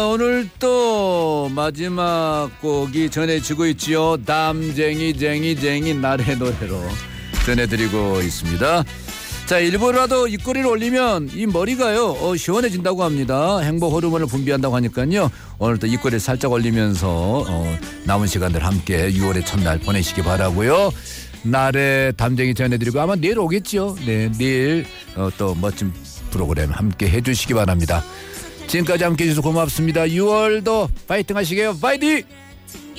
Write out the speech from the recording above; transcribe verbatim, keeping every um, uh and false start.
오늘 또 마지막 곡이 전해지고 있지요. 담쟁이 쟁이 쟁이 날의 노래로 전해드리고 있습니다. 자, 일부라도 입꼬리를 올리면 이 머리가요 어, 시원해진다고 합니다. 행복 호르몬을 분비한다고 하니까요. 오늘도 입꼬리를 살짝 올리면서 어, 남은 시간들 함께 유월의 첫날 보내시기 바라고요. 날의 담쟁이 전해드리고 아마 내일 오겠죠. 네, 내일 어, 또 멋진 프로그램 함께 해주시기 바랍니다. 지금까지 함께 해주셔서 고맙습니다. 유월도 파이팅 하시게요. 파이팅!